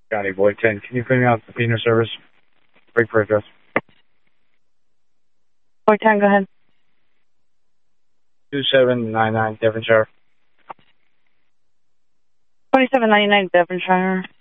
County Void 10. Can you put me on subpoena service? Break for address. Void 10, go ahead. 2799 Devonshire. 2799 Devonshire.